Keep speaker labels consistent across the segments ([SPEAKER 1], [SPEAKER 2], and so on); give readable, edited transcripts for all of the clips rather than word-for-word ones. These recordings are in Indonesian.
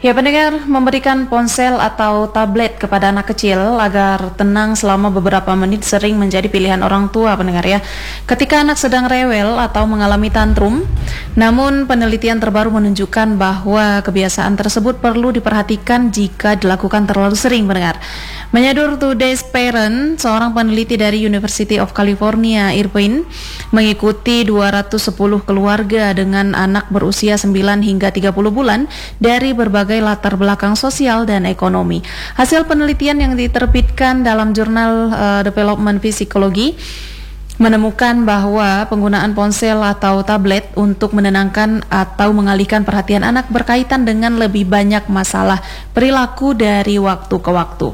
[SPEAKER 1] Ya, pendengar, memberikan ponsel atau tablet kepada anak kecil agar tenang selama beberapa menit sering menjadi pilihan orang tua, pendengar ya. Ketika anak sedang rewel atau mengalami tantrum, namun penelitian terbaru menunjukkan bahwa kebiasaan tersebut perlu diperhatikan jika dilakukan terlalu sering, pendengar. Menyadur Today's Parent, seorang peneliti dari University of California, Irvine, mengikuti 210 keluarga dengan anak berusia 9 hingga 30 bulan dari berbagai latar belakang sosial dan ekonomi. Hasil penelitian yang diterbitkan dalam jurnal Development Physiology menemukan bahwa penggunaan ponsel atau tablet untuk menenangkan atau mengalihkan perhatian anak berkaitan dengan lebih banyak masalah perilaku dari waktu ke waktu.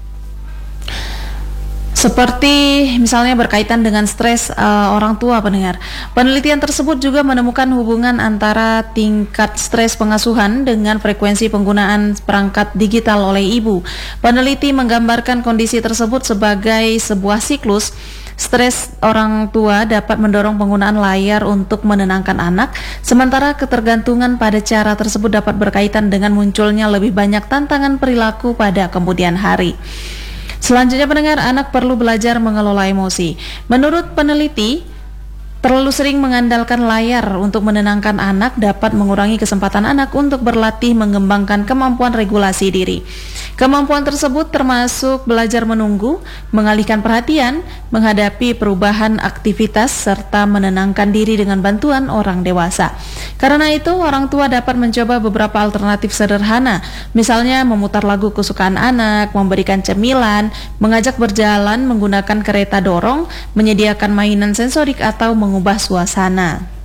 [SPEAKER 1] Seperti misalnya berkaitan dengan stres orang tua, pendengar. Penelitian tersebut juga menemukan hubungan antara tingkat stres pengasuhan dengan frekuensi penggunaan perangkat digital oleh ibu. Peneliti menggambarkan kondisi tersebut sebagai sebuah siklus. Stres orang tua dapat mendorong penggunaan layar untuk menenangkan anak, sementara ketergantungan pada cara tersebut dapat berkaitan dengan munculnya lebih banyak tantangan perilaku pada kemudian hari. Selanjutnya, pendengar, anak perlu belajar mengelola emosi. Menurut peneliti, terlalu sering mengandalkan layar untuk menenangkan anak dapat mengurangi kesempatan anak untuk berlatih mengembangkan kemampuan regulasi diri. Kemampuan tersebut termasuk belajar menunggu, mengalihkan perhatian, menghadapi perubahan aktivitas, serta menenangkan diri dengan bantuan orang dewasa. Karena itu, orang tua dapat mencoba beberapa alternatif sederhana, misalnya memutar lagu kesukaan anak, memberikan cemilan, mengajak berjalan menggunakan kereta dorong, menyediakan mainan sensorik, atau mengubah suasana.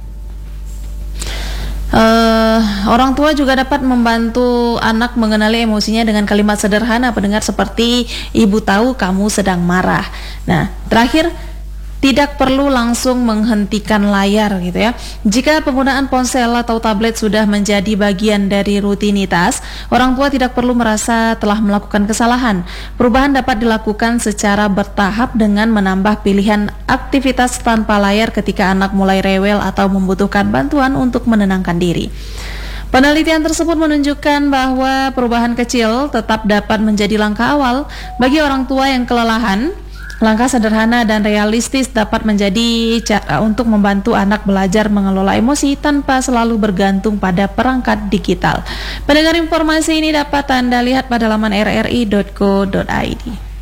[SPEAKER 1] Orang tua juga dapat membantu anak mengenali emosinya dengan kalimat sederhana, pendengar, seperti ibu tahu kamu sedang marah. Nah, terakhir, tidak perlu langsung menghentikan layar gitu ya. Jika penggunaan ponsel atau tablet sudah menjadi bagian dari rutinitas, orang tua tidak perlu merasa telah melakukan kesalahan. Perubahan dapat dilakukan secara bertahap dengan menambah pilihan aktivitas tanpa layar ketika anak mulai rewel atau membutuhkan bantuan untuk menenangkan diri. Penelitian tersebut menunjukkan bahwa perubahan kecil tetap dapat menjadi langkah awal bagi orang tua yang kelelahan. Langkah sederhana dan realistis dapat menjadi cara untuk membantu anak belajar mengelola emosi tanpa selalu bergantung pada perangkat digital. Pendengar, informasi ini dapat Anda lihat pada laman rri.co.id.